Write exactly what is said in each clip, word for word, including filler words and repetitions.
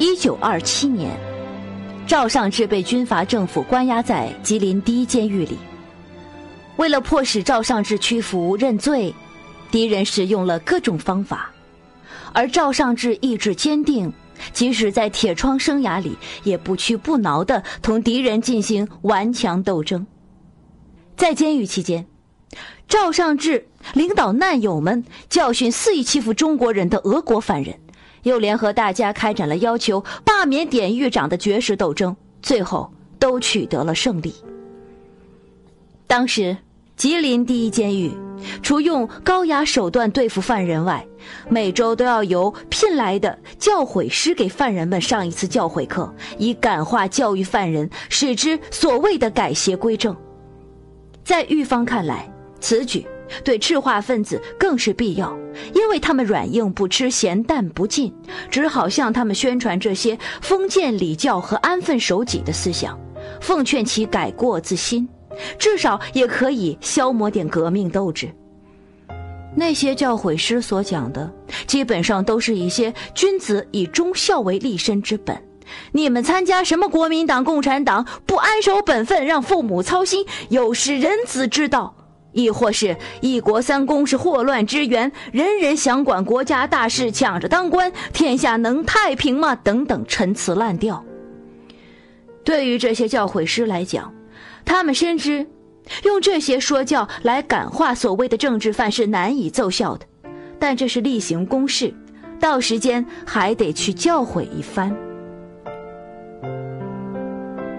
一九二七年，赵尚志被军阀政府关押在吉林第一监狱里。为了迫使赵尚志屈服认罪，敌人使用了各种方法，而赵尚志意志坚定，即使在铁窗生涯里也不屈不挠地同敌人进行顽强斗争。在监狱期间，赵尚志领导难友们教训肆意欺负中国人的俄国犯人，又联合大家开展了要求罢免典狱长的绝食斗争，最后都取得了胜利。当时吉林第一监狱除用高压手段对付犯人外，每周都要由聘来的教诲师给犯人们上一次教诲课，以感化教育犯人，使之所谓的改邪归正。在狱方看来，此举对赤化分子更是必要，因为他们软硬不吃，咸淡不进，只好向他们宣传这些封建礼教和安分守己的思想，奉劝其改过自新，至少也可以消磨点革命斗志。那些教诲师所讲的基本上都是一些君子以忠孝为立身之本，你们参加什么国民党共产党，不安守本分，让父母操心，有失人子之道，亦或是一国三公是祸乱之源，人人想管国家大事，抢着当官，天下能太平吗？等等陈词滥调。对于这些教诲师来讲，他们深知用这些说教来感化所谓的政治犯是难以奏效的，但这是例行公事，到时间还得去教诲一番。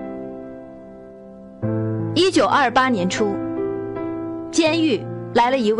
一九二八年初，监狱来了一位